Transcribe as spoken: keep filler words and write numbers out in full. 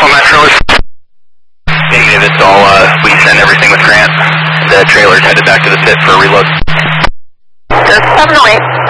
Alpha Metro is negative. It's all, uh, we send everything with Grant. The trailer's headed back to the pit for a reload. Just seven oh eight.